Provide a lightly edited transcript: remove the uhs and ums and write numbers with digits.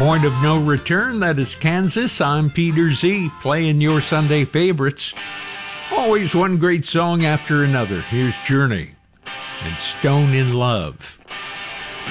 Point of no return, that is Kansas. I'm Peter Z, playing your Sunday favorites. Always one great song after another. Here's Journey and Stone in Love.